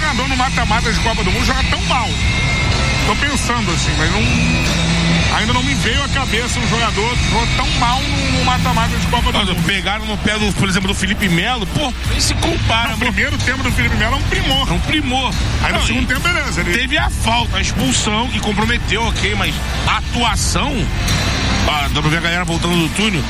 treinador no mata-mata de Copa do Mundo joga tão mal. Tô pensando assim, mas ainda não me veio à cabeça um jogador tão mal no mata-mata de Copa do Mundo. Pegaram no pé, por exemplo, do Felipe Melo, pô, nem se compara. O primeiro tempo do Felipe Melo é um primor. É um primor. Aí no segundo tempo, beleza. Ele teve a falta, a expulsão, que comprometeu, ok, mas a atuação, dá pra ver a galera voltando do túnel,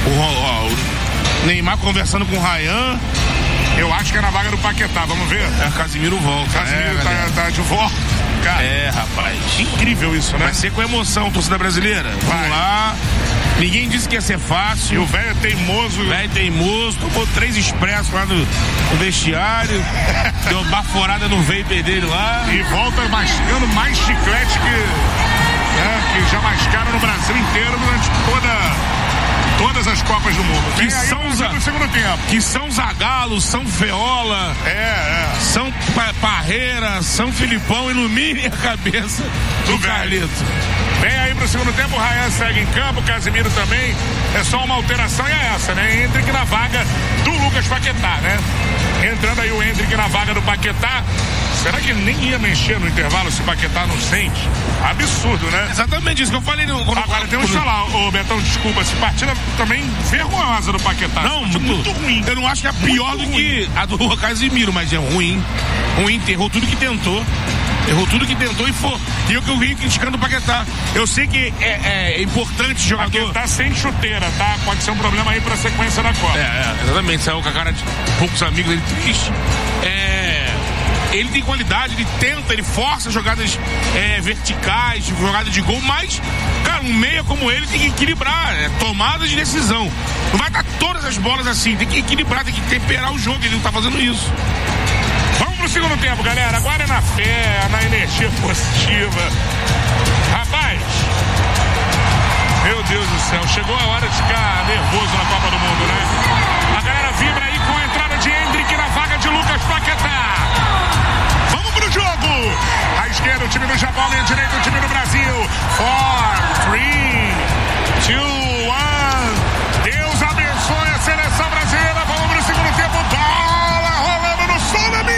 o Neymar conversando com o Ryan. Eu acho que é na vaga do Paquetá, vamos ver? Casimiro volta. Casimiro tá de volta. Cara, rapaz. Incrível isso, né? Vai ser com emoção, torcida brasileira. Vamos lá. Ninguém disse que ia ser fácil. E o velho é teimoso. Tomou 3 expressos lá no vestiário. Deu uma baforada no vapor dele lá. E volta mastigando mais chiclete que já mascaram no Brasil inteiro durante todas as Copas do Mundo. Que são no segundo tempo. Que são Zagallo, São Feola, São Parreira, São Filipão, ilumine a cabeça do Carlito. Vem aí pro segundo tempo, o Ryan segue em campo, o Casimiro também. É só uma alteração e é essa, né? Hendrick na vaga do Lucas Paquetá, né? Entrando aí o Hendrick na vaga do Paquetá. Será que ele nem ia mexer no intervalo se o Paquetá não sente? Absurdo, né? Exatamente isso que eu falei. Agora temos que falar, Betão, desculpa, essa partida também vergonhosa do Paquetá. Não, muito ruim. Eu não acho que é pior do que a do Casimiro, mas é ruim. Errou tudo que tentou. E eu que eu vim criticando o Paquetá. Eu sei que é importante jogador. Paquetá sem chuteira, tá? Pode ser um problema aí pra sequência da Copa. Exatamente. Saiu com a cara de poucos amigos dele triste. Ele tem qualidade, ele tenta, ele força jogadas verticais, jogadas de gol, mas, cara, um meia como ele tem que equilibrar, tomada de decisão. Não vai dar todas as bolas assim, tem que equilibrar, tem que temperar o jogo, ele não tá fazendo isso. Vamos pro segundo tempo, galera. Agora é na fé, na energia positiva. Rapaz, meu Deus do céu, chegou a hora de ficar nervoso na Copa do Mundo, né? A galera vibra aí com a entrada de Hendrick na vaga de Lucas Paquetá. Vamos pro jogo! À esquerda, o time do Japão, à direita, o time do Brasil. 4, 3, 2, 1. Deus abençoe a seleção brasileira. Vamos pro segundo tempo. Bola rolando no Tsunami.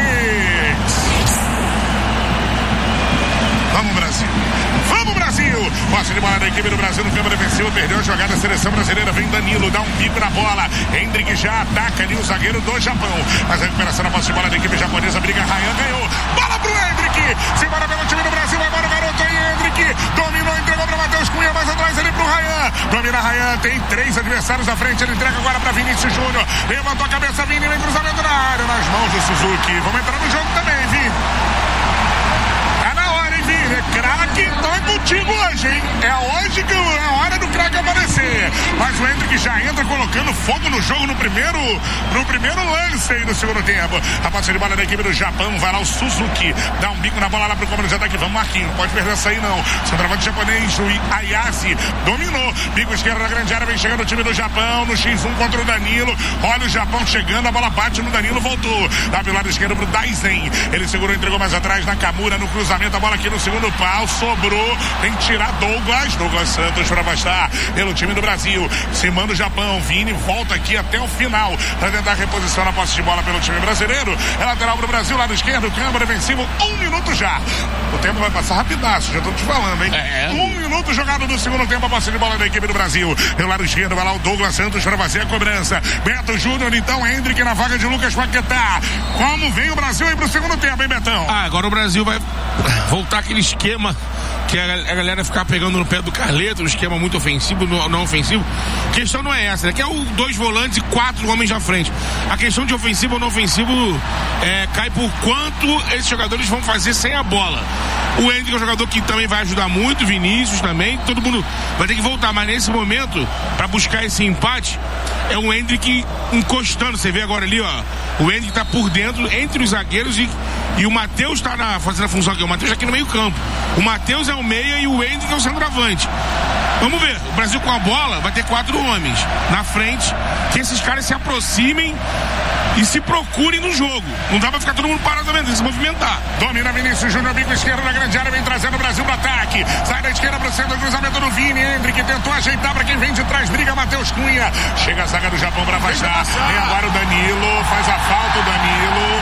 Vamos, Brasil. Vamos, Brasil! Posse de bola da equipe do Brasil no campo defensivo. Perdeu a jogada, a seleção brasileira. Vem Danilo, dá um bico na bola. Hendrick já ataca ali o zagueiro do Japão. Mas a recuperação da posse de bola da equipe japonesa. Briga, Ryan ganhou. Bola pro Hendrick. Se embora pelo time do Brasil. Vai embora o garoto aí, Hendrick. Dominou, entregou pra Matheus Cunha. Mais atrás ali pro Ryan. Domina Ryan. Tem 3 adversários à frente. Ele entrega agora pra Vinícius Júnior. Levantou a cabeça, Vini. Vem cruzamento na área. Nas mãos do Suzuki. Vamos entrar no jogo também, Vini. É craque, então é contigo hoje, hein? É hoje que é a hora do craque aparecer. Mas o Hendrick já entra colocando fogo no jogo no primeiro lance aí do segundo tempo. A passe de bola da equipe do Japão, vai lá o Suzuki, dá um bico na bola lá pro comando de ataque. Vamos, Marquinhos, não pode perder essa aí não. Centroavante japonês, o Ayase, dominou. Bico esquerdo na grande área, vem chegando o time do Japão no X1 contra o Danilo. Olha o Japão chegando, a bola bate no Danilo, voltou. Dá pelo lado esquerdo pro Daisen. Ele segurou, entregou mais atrás na Kamura, no cruzamento, a bola aqui no segundo pau, sobrou, tem que tirar Douglas Santos para afastar pelo time do Brasil. Se manda o Japão, Vini volta aqui até o final para tentar reposição na posse de bola pelo time brasileiro. É lateral pro Brasil, lado esquerdo, câmbio defensivo, 1 minuto já. O tempo vai passar rapidaço, já tô te falando, hein? 1 minuto jogado no segundo tempo, a posse de bola da equipe do Brasil. Pelo lado esquerdo vai lá o Douglas Santos para fazer a cobrança. Beto Júnior, então, Hendrick na vaga de Lucas Paquetá. Como vem o Brasil aí pro segundo tempo, hein, Betão? Agora o Brasil vai voltar aquele esquema que a galera ficar pegando no pé do Carleto, um esquema muito ofensivo, não ofensivo. A questão não é essa, né? Que é o 2 volantes e 4 homens na frente. A questão de ofensivo ou não ofensivo cai por quanto esses jogadores vão fazer sem a bola. O Hendrick é um jogador que também vai ajudar muito, Vinícius também, todo mundo vai ter que voltar, mas nesse momento, para buscar esse empate, é o Hendrick encostando. Você vê agora ali, ó, o Hendrick tá por dentro, entre os zagueiros e o Matheus tá fazendo a função aqui. O Matheus aqui no meio campo. O Matheus é o meia e o Hendrick é o centroavante. Vamos ver, o Brasil com a bola vai ter 4 homens na frente, que esses caras se aproximem e se procurem no jogo. Não dá pra ficar todo mundo parado também, tem que se movimentar. Domina Vinícius Júnior, bico esquerdo na grande área, vem trazendo o Brasil pro ataque. Sai da esquerda pro centro, cruzamento do Vini. Hendrick tentou ajeitar pra quem vem de trás, briga Matheus Cunha. Chega a zaga do Japão pra afastar. E agora o Danilo, faz a falta o Danilo.